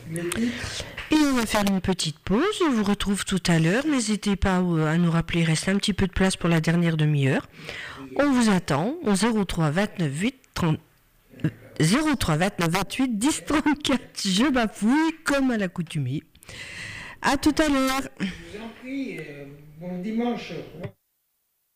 Et on va faire une petite pause. Je vous retrouve tout à l'heure. N'hésitez pas à nous rappeler. Il reste un petit peu de place pour la dernière demi-heure. On vous attend au 03 29 8 30. 03 29 28 10 34. Je bafouille comme à l'accoutumée. À tout à l'heure. Je vous en prie, bon dimanche.